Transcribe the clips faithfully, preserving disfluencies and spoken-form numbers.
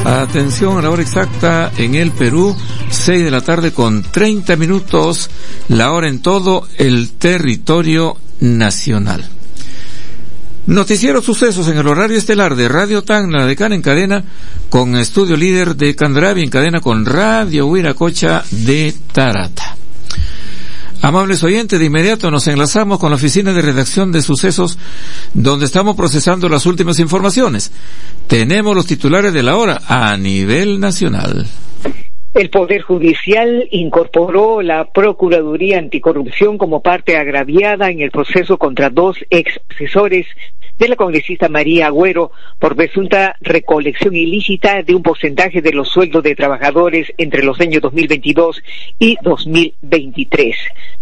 Atención a la hora exacta en el Perú, seis de la tarde con treinta minutos, la hora en todo el territorio nacional. Noticiero Sucesos en el horario estelar de Radio Tacna, la Decana en cadena con Estudio Líder de Candravi, en cadena con Radio Huiracocha de Tarata. Amables oyentes, de inmediato nos enlazamos con la oficina de redacción de Sucesos, donde estamos procesando las últimas informaciones. Tenemos los titulares de la hora a nivel nacional. El Poder Judicial incorporó la Procuraduría Anticorrupción como parte agraviada en el proceso contra dos ex asesores de la congresista María Agüero por presunta recolección ilícita de un porcentaje de los sueldos de trabajadores entre los años dos mil veintidós y dos mil veintitrés.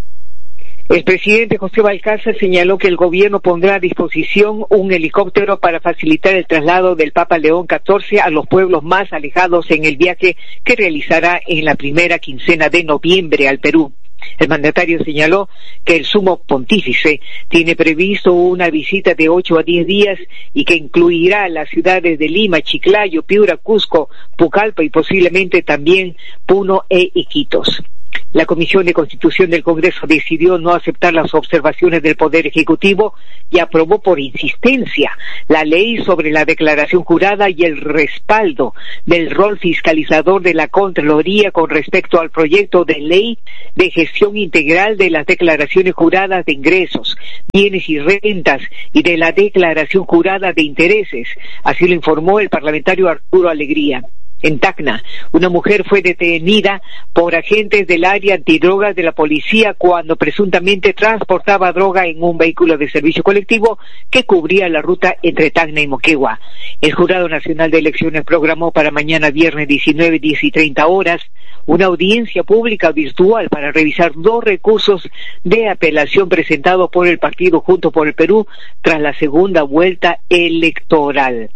El presidente José Balcázar señaló que el gobierno pondrá a disposición un helicóptero para facilitar el traslado del Papa León catorce a los pueblos más alejados en el viaje que realizará en la primera quincena de noviembre al Perú. El mandatario señaló que el sumo pontífice tiene previsto una visita de ocho a diez días y que incluirá las ciudades de Lima, Chiclayo, Piura, Cusco, Pucallpa y posiblemente también Puno e Iquitos. La Comisión de Constitución del Congreso decidió no aceptar las observaciones del Poder Ejecutivo y aprobó por insistencia la ley sobre la declaración jurada y el respaldo del rol fiscalizador de la Contraloría con respecto al proyecto de ley de gestión integral de las declaraciones juradas de ingresos, bienes y rentas y de la declaración jurada de intereses. Así lo informó el parlamentario Arturo Alegría. En Tacna, una mujer fue detenida por agentes del área antidrogas de la policía cuando presuntamente transportaba droga en un vehículo de servicio colectivo que cubría la ruta entre Tacna y Moquegua. El Jurado Nacional de Elecciones programó para mañana viernes diecinueve, diez y treinta horas una audiencia pública virtual para revisar dos recursos de apelación presentados por el partido Juntos por el Perú tras la segunda vuelta electoral.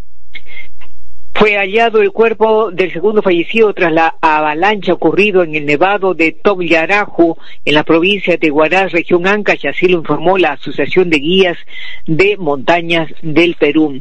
Fue hallado el cuerpo del segundo fallecido tras la avalancha ocurrido en el nevado de Tobyaraju, en la provincia de Huaraz, región Ancash, así lo informó la Asociación de Guías de Montañas del Perú.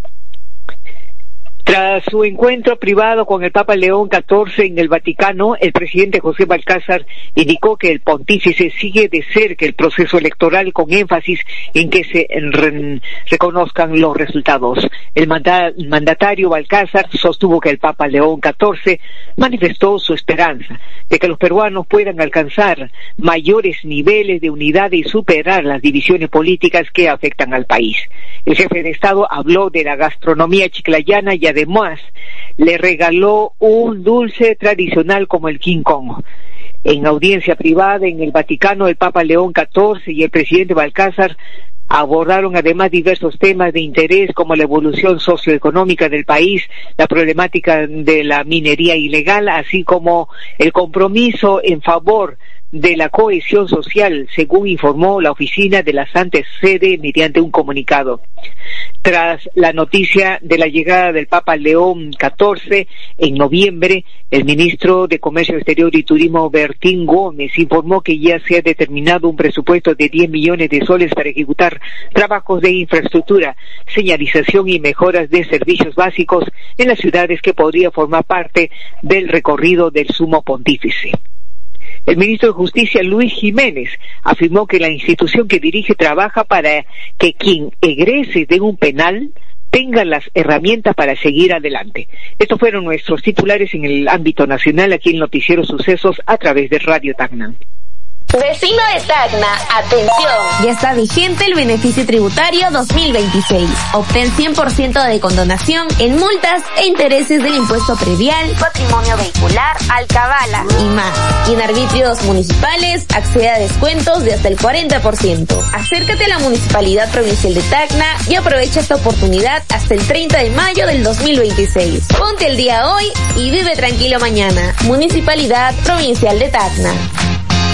Tras su encuentro privado con el Papa León catorce en el Vaticano, el presidente José Balcázar indicó que el pontífice sigue de cerca el proceso electoral con énfasis en que se re- reconozcan los resultados. El manda- mandatario Balcázar sostuvo que el Papa León catorce manifestó su esperanza de que los peruanos puedan alcanzar mayores niveles de unidad y superar las divisiones políticas que afectan al país. El jefe de Estado habló de la gastronomía chiclayana y además le regaló un dulce tradicional como el King Kong. En audiencia privada en el Vaticano, el Papa León catorce y el presidente Balcázar abordaron además diversos temas de interés como la evolución socioeconómica del país, la problemática de la minería ilegal, así como el compromiso en favor de la cohesión social, según informó la oficina de la Santa Sede mediante un comunicado. Tras la noticia de la llegada del Papa León catorce en noviembre, el ministro de Comercio Exterior y Turismo, Bertín Gómez, informó que ya se ha determinado un presupuesto de diez millones de soles para ejecutar trabajos de infraestructura, señalización y mejoras de servicios básicos en las ciudades que podría formar parte del recorrido del Sumo Pontífice. El ministro de Justicia, Luis Jiménez, afirmó que la institución que dirige trabaja para que quien egrese de un penal tenga las herramientas para seguir adelante. Estos fueron nuestros titulares en el ámbito nacional aquí en Noticiero Sucesos a través de Radio Tacna. Vecino de Tacna, atención. Ya está vigente el beneficio tributario dos mil veintiséis. Obtén cien por ciento de condonación en multas e intereses del impuesto predial, patrimonio vehicular, alcabala y más. Y en arbitrios municipales accede a descuentos de hasta el cuarenta por ciento. Acércate a la Municipalidad Provincial de Tacna y aprovecha esta oportunidad hasta el treinta de mayo del dos mil veintiséis. Ponte el día hoy y vive tranquilo mañana. Municipalidad Provincial de Tacna.